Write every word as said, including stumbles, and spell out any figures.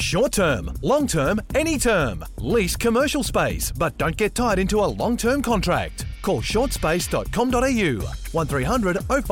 Short term, long term, any term. Lease commercial space, but don't get tied into a long term contract. Call shortspace dot com dot a u one three hundred oh